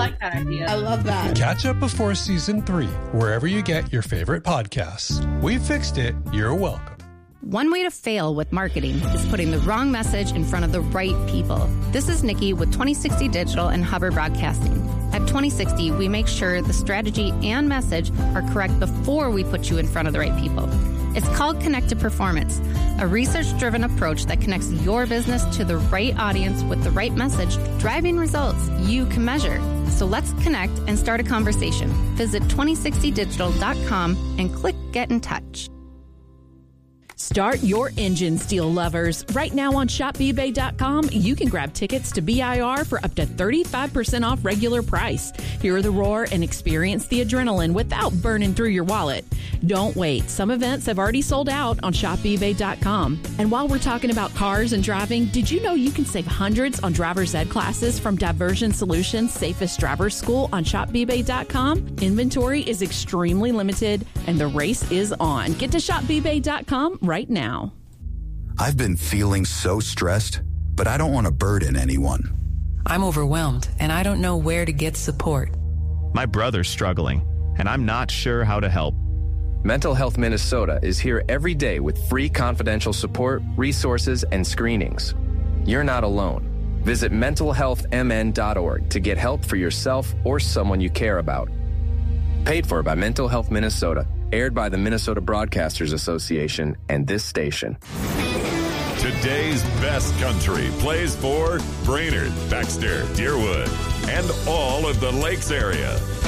like that idea. I love that. Catch up before season 3, wherever you get your favorite podcasts. We fixed it. You're welcome. One way to fail with marketing is putting the wrong message in front of the right people. This is Nikki with 2060 Digital and Hubbard Broadcasting. At 2060, we make sure the strategy and message are correct before we put you in front of the right people. It's called Connected Performance, a research-driven approach that connects your business to the right audience with the right message, driving results you can measure. So let's connect and start a conversation. Visit 2060digital.com and click Get in Touch. Start your engine, steel lovers. Right now on shopbebay.com, you can grab tickets to BIR for up to 35% off regular price. Hear the roar and experience the adrenaline without burning through your wallet. Don't wait. Some events have already sold out on shopbebay.com. And while we're talking about cars and driving, did you know you can save hundreds on driver's ed classes from Diversion Solutions Safest Drivers School on shopbebay.com? Inventory is extremely limited and the race is on. Get to shopbebay.com right now. I've been feeling so stressed, but I don't want to burden anyone. I'm overwhelmed, and I don't know where to get support. My brother's struggling, and I'm not sure how to help. Mental Health Minnesota is here every day with free confidential support, resources, and screenings. You're not alone. Visit mentalhealthmn.org to get help for yourself or someone you care about. Paid for by Mental Health Minnesota. Aired by the Minnesota Broadcasters Association and this station. Today's best country plays for Brainerd, Baxter, Deerwood, and all of the Lakes area.